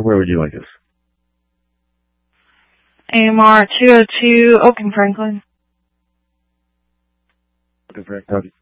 where would you like us? AMR 202, Oak and Franklin. Okay, Frank, copy.